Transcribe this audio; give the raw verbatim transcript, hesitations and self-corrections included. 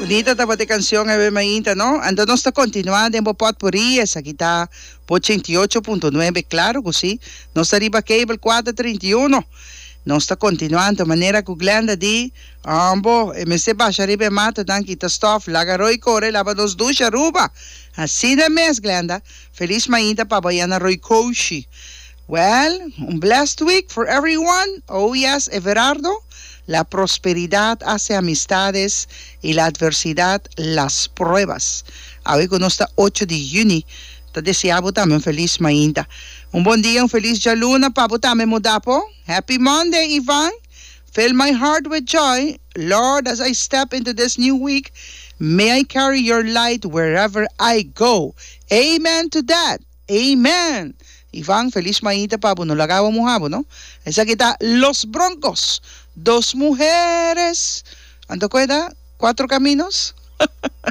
Bonita tapate canción, Eve Mainta, ¿no? Ando nos está continuando en Bopot por ahí, esa aquí está ochenta y ocho punto nueve, claro que sí. Nos está arriba cable cuatrocientos treinta y uno. Nos está continuando de manera que Glenda di, ambo, me se baja arriba mata, dan quita stuff, laga y corre, lava dos ducha ruba. Así de mes, Glenda. Feliz Mainta para Bayana Roy Koshi. Well, un blessed week for everyone. Oh yes, Everardo. La prosperidad hace amistades y la adversidad las pruebas. Hoy con nuestra ocho de junio, te deseamos también un feliz Mainta. Un buen día, un feliz Jaluna, papo también mudapo. Happy Monday, Ivan. Fill my heart with joy. Lord, as I step into this new week, may I carry your light wherever I go. Amen to that. Amen. Iván, feliz Mainta, papo, no la acabo mojado, ¿no? Esa aquí está Los Broncos. Dos mujeres. ¿Ando cuenta? Cuatro caminos.